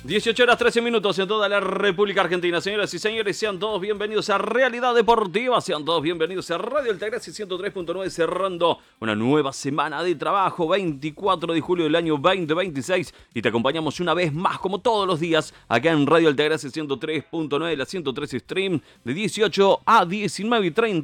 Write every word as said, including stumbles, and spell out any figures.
dieciocho horas trece minutos en toda la República Argentina. Señoras y señores, sean todos bienvenidos a Realidad Deportiva. Sean todos bienvenidos a Radio Altagracia ciento tres punto nueve, cerrando una nueva semana de trabajo, veinticuatro de julio del año veinte veintiséis. Y te acompañamos una vez más, como todos los días, acá en Radio Altagracia ciento tres punto nueve, la ciento tres Stream, de dieciocho a diecinueve y treinta.